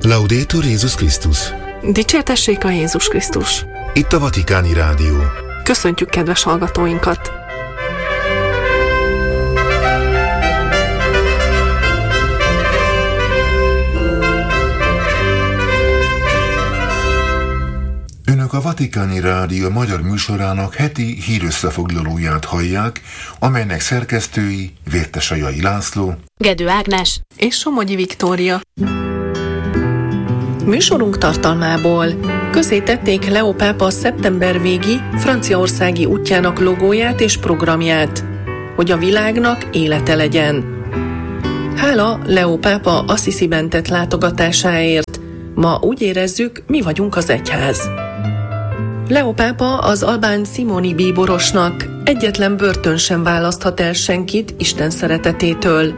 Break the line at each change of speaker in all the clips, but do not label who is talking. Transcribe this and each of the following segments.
Laudetur Jézus Krisztus!
Dicsértessék a Jézus Krisztus!
Itt a Vatikáni Rádió.
Köszöntjük kedves hallgatóinkat!
Önök a Vatikáni Rádió magyar műsorának heti hírösszefoglalóját hallják, amelynek szerkesztői Vértesajai László,
Gedő Ágnes
és Somogyi Viktória. Műsorunk tartalmából közzétették Leó pápa szeptember végi franciaországi útjának logóját és programját, hogy a világnak élete legyen. Hála Leó pápa Assisiben tett látogatásáért. Ma úgy érezzük, mi vagyunk az egyház. Leó pápa az albán Simoni bíborosnak egyetlen börtön sem választhat el senkit Isten szeretetétől.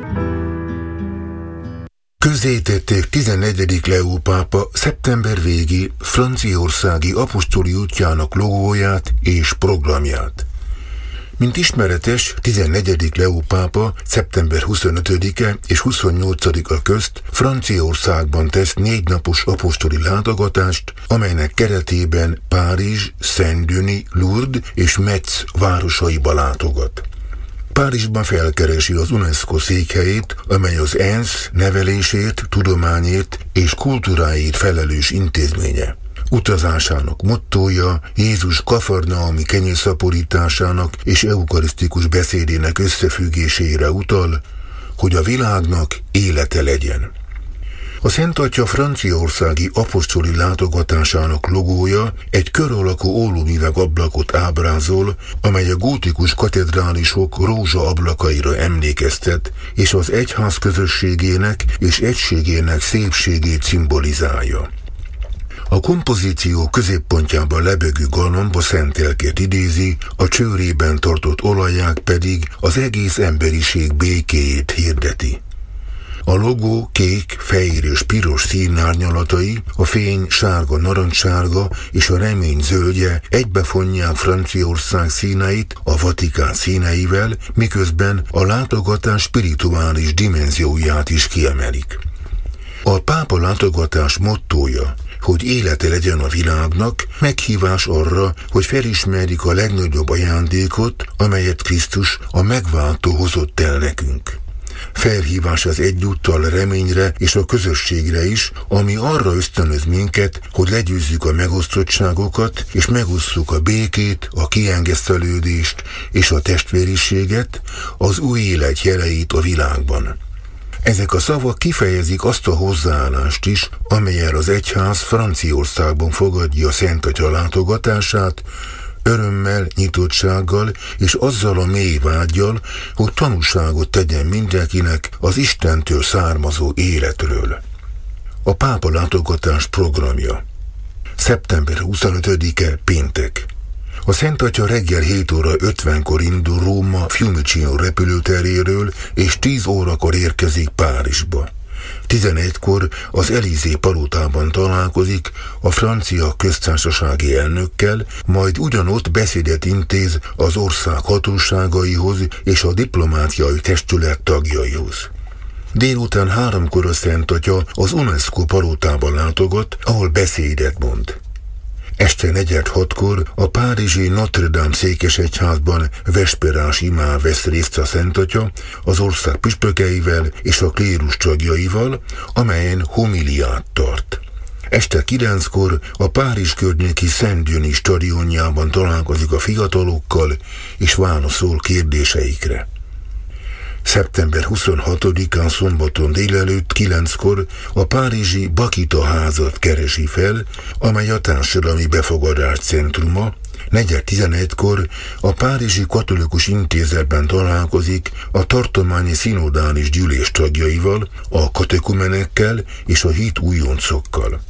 Közzétették 14. Leó pápa szeptember végi franciaországi apostoli útjának logóját és programját. Mint ismeretes, 14. Leó pápa szeptember 25-e és 28-a közt Franciaországban tesz 4 napos apostoli látogatást, amelynek keretében Párizs, Saint-Denis, Lourdes és Metz városaiba látogat. Párizsban felkeresi az UNESCO székhelyét, amely az ENSZ nevelésért, tudományért és kultúráért felelős intézménye. Utazásának mottója Jézus kafarnaumi kenyérszaporításának és eukarisztikus beszédének összefüggésére utal, hogy a világnak élete legyen. A Szent Atya franciaországi apostoli látogatásának logója egy kör alakú ólomüveg ablakot ábrázol, amely a gótikus katedrálisok rózsa ablakaira emlékeztet, és az egyház közösségének és egységének szépségét szimbolizálja. A kompozíció középpontjában lebegő galomba Szent Lelket idézi, a csőrében tartott olaják pedig az egész emberiség békéjét hirdeti. A logó kék, fehér és piros színárnyalatai, a fény sárga, narancssárga és a remény zöldje egybefonják Franciaország színeit a Vatikán színeivel, miközben a látogatás spirituális dimenzióját is kiemelik. A pápa látogatás mottója, hogy élete legyen a világnak, meghívás arra, hogy felismerjük a legnagyobb ajándékot, amelyet Krisztus a megváltó hozott el nekünk. Felhívás az egyúttal reményre és a közösségre is, ami arra ösztönöz minket, hogy legyőzzük a megosztottságokat, és megosszuk a békét, a kiengesztelődést és a testvériséget, az új élet jeleit a világban. Ezek a szavak kifejezik azt a hozzáállást is, amellyel az egyház Franciaországban fogadja a Szent Atya látogatását, örömmel, nyitottsággal és azzal a mély vággyal, hogy tanúságot tegyen mindenkinek az Istentől származó életről. A pápa látogatás programja. Szeptember 25-e péntek. A Szent Atya reggel 7 óra 50-kor indul Róma Fiumicino repülőteréről, és 10 órakor érkezik Párizsba. 11-kor az Élysée palotában találkozik a francia köztársasági elnökkel, majd ugyanott beszédet intéz az ország hatóságaihoz és a diplomáciai testület tagjaihoz. Délután 3-kor a Szent Atya az UNESCO palotában látogat, ahol beszédet mond. Este 4:06-kor a párizsi Notre-Dame székesegyházban vesperás imán vesz részt a Szent Atya az ország püspökeivel és a klérus tagjaival, amelyen homiliát tart. Este 9-kor a Párizs környéki Saint-Denis stadionjában találkozik a fiatalokkal és válaszol kérdéseikre. Szeptember 26-án szombaton délelőtt 9-kor a párizsi Bakita házat keresi fel, amely a társadalmi befogadás centruma. 4:11-kor a párizsi katolikus intézetben találkozik a tartományi szinodális gyűlés tagjaival, a katekumenekkel és a hit újoncokkal.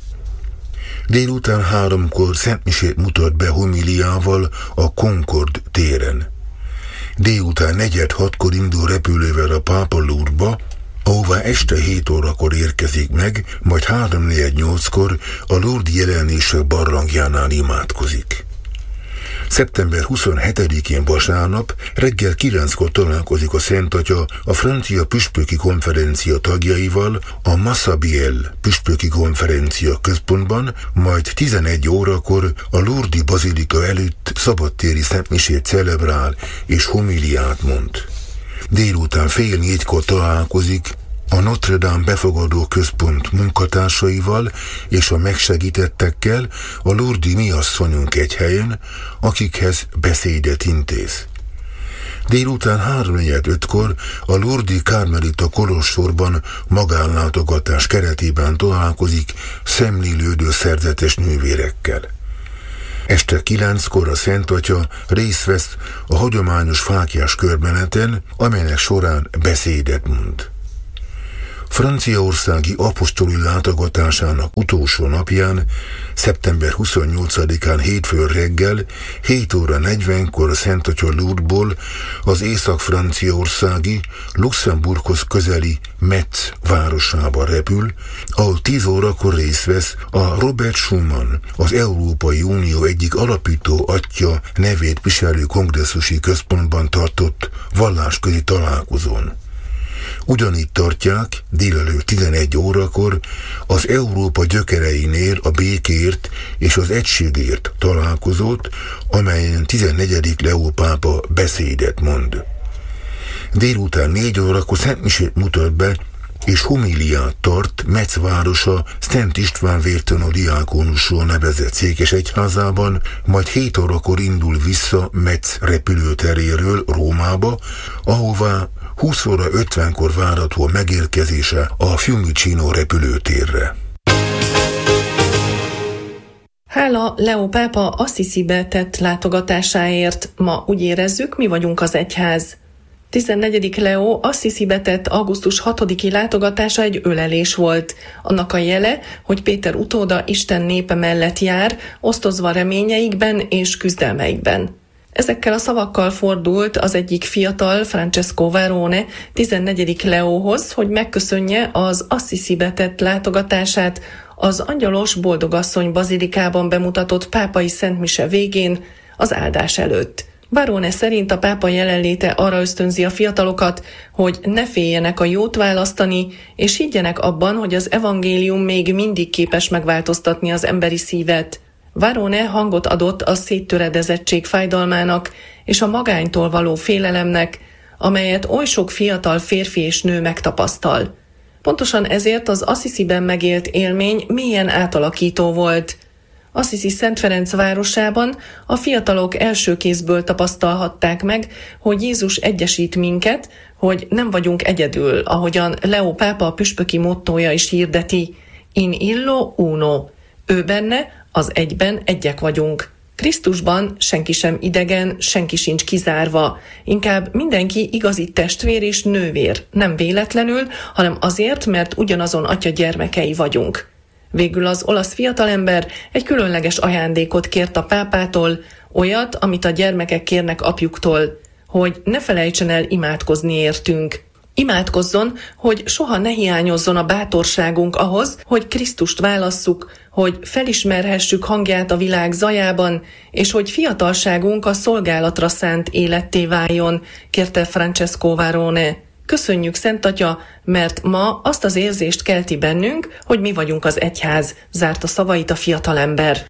Délután 3-kor szentmisét mutat be homiliával a Concord téren. Délután 4:06-kor indul repülővel a pápa Lourdesba, ahová este 7 órakor érkezik meg, majd 3:48-kor a Lourdes jelenések barlangjánál imádkozik. Szeptember 27-én vasárnap reggel 9-kor találkozik a Szentatya a francia püspöki konferencia tagjaival a Massabielle püspöki konferencia központban, majd 11 órakor a Lourdes bazilika előtt szabadtéri szentmisét celebrál és homiliát mond. Délután 3:30-kor találkozik a Notre Dame befogadó központ munkatársaival és a megsegítettekkel a Lourdes Mi Asszonyunk egyhelyen, akikhez beszédet intéz. Délután 3:45-kor a Lourdes Karmelita kolostorban magánlátogatás keretében találkozik szemlélődő szerzetes nővérekkel. Este 9-kor a Szentatya részt vesz a hagyományos fáklyás körbeneten, amelynek során beszédet mond. Franciaországi apostoli látogatásának utolsó napján, szeptember 28-án hétfőn reggel 7:40-kor a Szentatya Lourdesból az észak-franciaországi, Luxemburghoz közeli Metz városába repül, ahol 10 órakor részt vesz a Robert Schuman, az Európai Unió egyik alapító atya nevét viselő kongresszusi központban tartott vallásközi találkozón. Ugyanígy tartják délelőtt 11 órakor az Európa gyökereinél a békért és az egységért találkozót, amelyen 14. Leó pápa beszédet mond. Délután 4 órakor szentmisét mutat be és homiliát tart Metz városa Szent István vértanú diákónusról nevezett székesegyházában, majd 7 órakor indul vissza Metz repülőteréről Rómába, ahová 20:50-kor várható a megérkezése a Fiumicino repülőtérre.
Hála Leó pápa Assisibe tett látogatásáért. Ma úgy érezzük, mi vagyunk az egyház. 14. Leó Assisibe tett augusztus 6-i látogatása egy ölelés volt. Annak a jele, hogy Péter utóda Isten népe mellett jár, osztozva reményeikben és küzdelmeikben. Ezekkel a szavakkal fordult az egyik fiatal, Francesco Varone 14. Leóhoz, hogy megköszönje az Assisibe tett látogatását az Angyalos Boldogasszony bazilikában bemutatott pápai szentmise végén, az áldás előtt. Varone szerint a pápa jelenléte arra ösztönzi a fiatalokat, hogy ne féljenek a jót választani, és higgyenek abban, hogy az evangélium még mindig képes megváltoztatni az emberi szívet. Varone hangot adott a széttöredezettség fájdalmának és a magánytól való félelemnek, amelyet oly sok fiatal férfi és nő megtapasztal. Pontosan ezért az Assisiben megélt élmény mélyen átalakító volt. Assisi Szent Ferenc városában a fiatalok első kézből tapasztalhatták meg, hogy Jézus egyesít minket, hogy nem vagyunk egyedül, ahogyan Leó pápa püspöki mottója is hirdeti. In illo uno. Ő benne, az egyben egyek vagyunk. Krisztusban senki sem idegen, senki sincs kizárva. Inkább mindenki igazi testvér és nővér. Nem véletlenül, hanem azért, mert ugyanazon atya gyermekei vagyunk. Végül az olasz fiatalember egy különleges ajándékot kért a pápától, olyat, amit a gyermekek kérnek apjuktól, hogy ne felejtsen el imádkozni értünk. Imádkozzon, hogy soha ne hiányozzon a bátorságunk ahhoz, hogy Krisztust válasszuk, hogy felismerhessük hangját a világ zajában, és hogy fiatalságunk a szolgálatra szánt életté váljon, kérte Francesco Varone. Köszönjük, Szent Atya, mert ma azt az érzést kelti bennünk, hogy mi vagyunk az egyház, zárta szavait a fiatalember.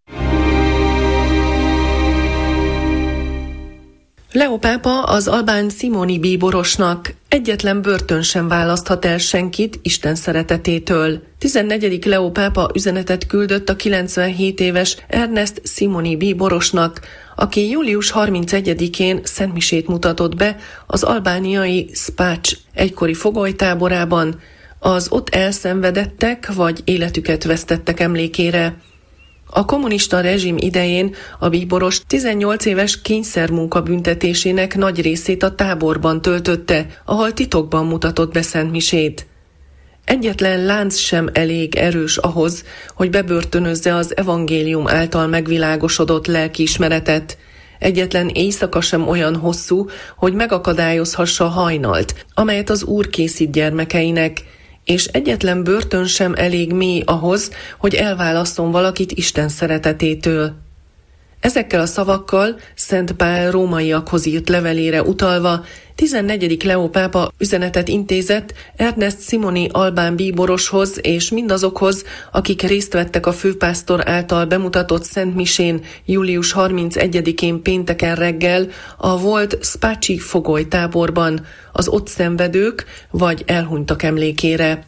Leó pápa az albán Simoni bíborosnak: egyetlen börtön sem választhat el senkit Isten szeretetétől. 14. Leó pápa üzenetet küldött a 97 éves Ernest Simoni bíborosnak, aki július 31-én szentmisét mutatott be az albániai Spács egykori fogolytáborában, az ott elszenvedettek vagy életüket vesztettek emlékére. A kommunista rezsim idején a bíboros 18 éves kényszermunka büntetésének nagy részét a táborban töltötte, ahol titokban mutatott be szentmisét. Egyetlen lánc sem elég erős ahhoz, hogy bebörtönözze az evangélium által megvilágosodott lelkiismeretet. Egyetlen éjszaka sem olyan hosszú, hogy megakadályozhassa a hajnalt, amelyet az Úr készít gyermekeinek, és egyetlen börtön sem elég mély ahhoz, hogy elválasszon valakit Isten szeretetétől. Ezekkel a szavakkal Szent Pál rómaiakhoz írt levelére utalva 14. Leó pápa üzenetet intézett Ernest Simoni albán bíboroshoz és mindazokhoz, akik részt vettek a főpásztor által bemutatott Szent Misén július 31-én pénteken reggel a volt Spácsi fogolytáborban, az ott szenvedők vagy elhunytak emlékére.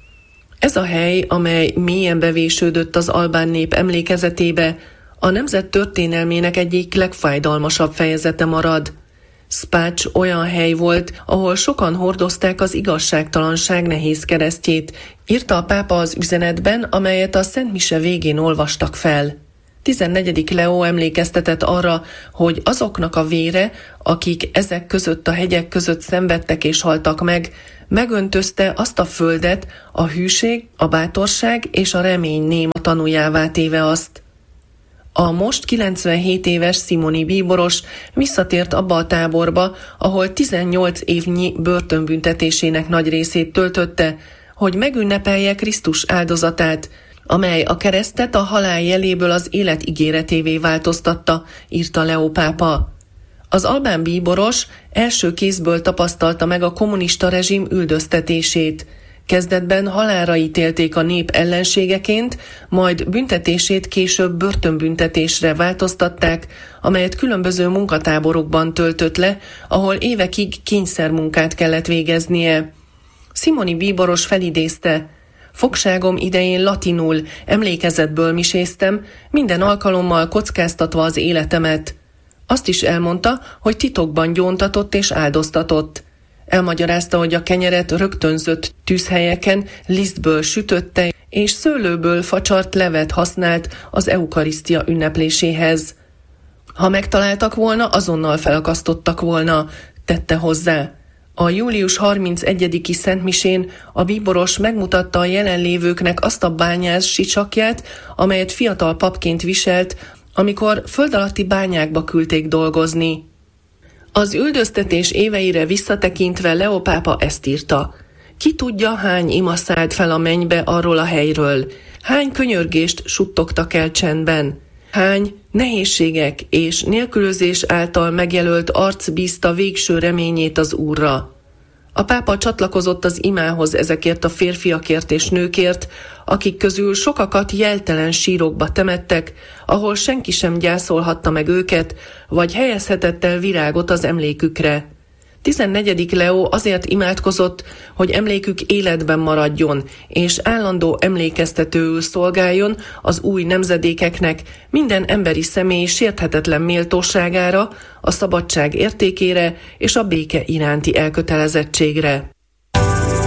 Ez a hely, amely mélyen bevésődött az albán nép emlékezetébe, a nemzet történelmének egyik legfájdalmasabb fejezete marad. Spács olyan hely volt, ahol sokan hordozták az igazságtalanság nehéz keresztjét, írta a pápa az üzenetben, amelyet a Szent Mise végén olvastak fel. 14. Leó emlékeztetett arra, hogy azoknak a vére, akik ezek között a hegyek között szenvedtek és haltak meg, megöntözte azt a földet, a hűség, a bátorság és a remény néma tanuljává téve azt. A most 97 éves Simoni bíboros visszatért abba a táborba, ahol 18 évnyi börtönbüntetésének nagy részét töltötte, hogy megünnepelje Krisztus áldozatát, amely a keresztet a halál jeléből az élet ígéretévé változtatta, írta Leó pápa. Az albán bíboros első kézből tapasztalta meg a kommunista rezsim üldöztetését. Kezdetben halálra ítélték a nép ellenségeként, majd büntetését később börtönbüntetésre változtatták, amelyet különböző munkatáborokban töltött le, ahol évekig kényszermunkát kellett végeznie. Simoni bíboros felidézte: fogságom idején latinul, emlékezetből miséztem, minden alkalommal kockáztatva az életemet. Azt is elmondta, hogy titokban gyóntatott és áldoztatott. Elmagyarázta, hogy a kenyeret rögtönzött tűzhelyeken lisztből sütötte, és szőlőből facsart levet használt az eukarisztia ünnepléséhez. Ha megtaláltak volna, azonnal felakasztottak volna, tette hozzá. A július 31-i Szentmisén a bíboros megmutatta a jelenlévőknek azt a bányász sicsakját, amelyet fiatal papként viselt, amikor föld alatti bányákba küldték dolgozni. Az üldöztetés éveire visszatekintve Leó pápa ezt írta: ki tudja, hány ima szállt fel a mennybe arról a helyről, hány könyörgést suttogtak el csendben, hány nehézségek és nélkülözés által megjelölt arc bízta végső reményét az Úrra. A pápa csatlakozott az imához ezekért a férfiakért és nőkért, akik közül sokakat jeltelen sírokba temettek, ahol senki sem gyászolhatta meg őket, vagy helyezhetett el virágot az emlékükre. 14. Leó azért imádkozott, hogy emlékük életben maradjon, és állandó emlékeztetőül szolgáljon az új nemzedékeknek, minden emberi személy sérthetetlen méltóságára, a szabadság értékére és a béke iránti elkötelezettségre.